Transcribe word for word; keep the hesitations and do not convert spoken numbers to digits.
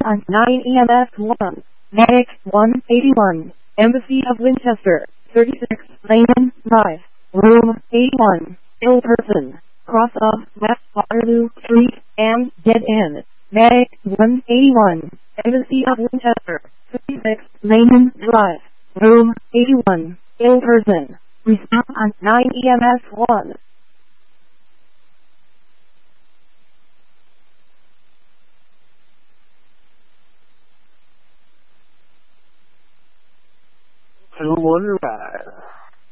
on nine E M S one. Medic one eighty-one. Embassy of Winchester. thirty-six Layman Drive. Room eighty-one. Ill person. Cross of West Waterloo Street and Dead End. Medic one eighty-one. Embassy of Winchester. thirty-six Layman Drive. Room eighty-one. Ill person. Respond on nine E M S one. Two one right.